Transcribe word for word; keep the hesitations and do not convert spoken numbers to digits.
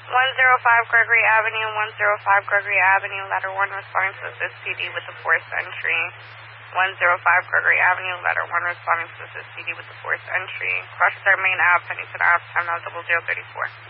one oh five Gregory Avenue, one oh five Gregory Avenue, ladder one responding to assist P D with the forced entry. one oh five Gregory Avenue, ladder one responding to assist P D with the forced entry. Cross third main Ave, Pennington Ave, time now double zero thirty-four.